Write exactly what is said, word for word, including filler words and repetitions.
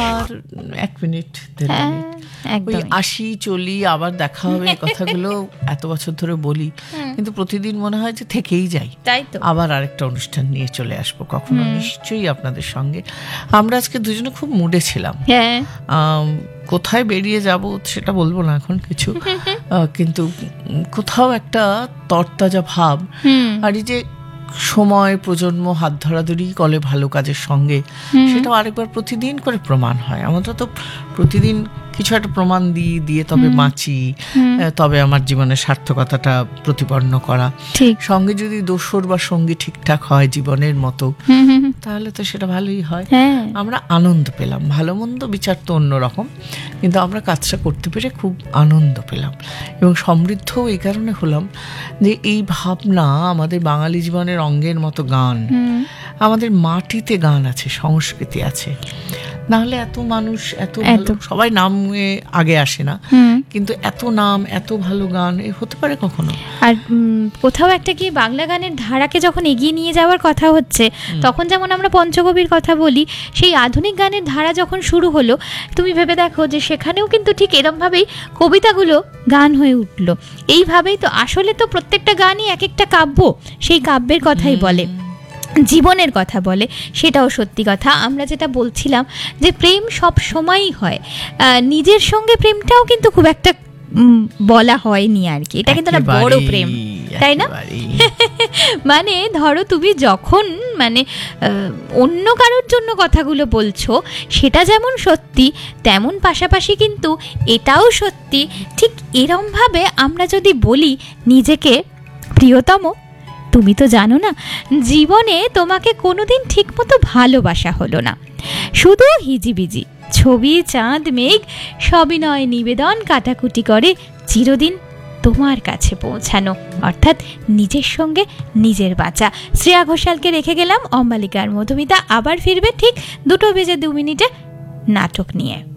আর এক মিনিট ওই আসি চলি আবার দেখা হবে, কথাগুলো এত বছর ধরে বলি, কিন্তু প্রতিদিন মনে হয় যে থেকেই যাই, তাই তো আবার আরেকটা অনুষ্ঠান নিয়ে চলে আসবো কখনো নিশ্চয়ই আপনাদের সঙ্গে। আমরা আজকে দুজনে খুব মুডে ছিলাম, কোথায় বেরিয়ে যাব সেটা বলবো না এখন কিছু, কিন্তু কোথাও একটা তরতাজা ভাব। আর এই যে সময় প্রজন্ম হাত ধরাধরি কলে ভালো কাজের সঙ্গে, সেটাও আরেকবার প্রতিদিন করে প্রমাণ হয়। আমরা তো প্রতিদিন কিছু একটা প্রমাণ দিই, দিয়ে তবে বাঁচি, তবে আমার জীবনের সার্থকতাটা প্রতিপন্ন করা। সঙ্গে যদি দোসর বা সঙ্গী ঠিকঠাক হয় জীবনের মতো, তাহলে তো সেটা ভালোই হয়। আমরা আনন্দ পেলাম, ভালো মন্দ বিচার তো অন্যরকম, কিন্তু আমরা কাজটা করতে পেরে খুব আনন্দ পেলাম এবং সমৃদ্ধও এই কারণে হলাম যে এই ভাবনা আমাদের বাঙালি জীবনের অঙ্গের মতো গান, আমাদের মাটিতে গান আছে, সংস্কৃতি আছে। নাহলে এত মানুষ এত সবাই নামে আগে আসে না, কিন্তু এত নাম এত ভালো গান হতে পারে কখনো? আর কোথাও একটা কি বাংলা গানের ধারাকে যখন এগিয়ে নিয়ে যাওয়ার কথা হচ্ছে, তখন যেমন আমরা পঞ্চকবির কথা বলি, সেই আধুনিক গানের ধারা যখন শুরু হলো, তুমি ভেবে দেখো যে সেখানেও কিন্তু ঠিক এরমভাবেই কবিতাগুলো গান হয়ে উঠলো। এইভাবেই তো আসলে তো প্রত্যেকটা গানই এক একটা কাব্য, সেই কাব্যের কথাই বলে, জীবনের কথা বলে, সেটাও সত্যি কথা। আমরা যেটা বলছিলাম যে প্রেম সব সময়ই হয়, নিজের সঙ্গে প্রেমটাও কিন্তু খুব একটা বলা হয়নি আর কি, এটা কিন্তু একটা বড় প্রেম, তাই না? মানে ধরো তুমি যখন মানে অন্য কারোর জন্য কথাগুলো বলছো, সেটা যেমন সত্যি, তেমন পাশাপাশি কিন্তু এটাও সত্যি। ঠিক এরমভাবে আমরা যদি বলি নিজেকে, প্রিয়তম তুমি তো জানো না, জীবনে তোমাকে কোনোদিন ঠিকমতো ভালোবাসা হলো না, শুধু হিজিবিজি ছবি চাঁদ মেঘ সবিনয় নিবেদন কাটাকুটি করে চিরদিন তোমার কাছে পৌঁছানো, অর্থাৎ নিজের সঙ্গে নিজের বাঁচা। শ্রেয়া ঘোষালকে রেখে গেলাম, অম্বালিকার মধুমিতা আবার ফিরবে ঠিক দুটো বেজে দু মিনিটে নাটক নিয়ে।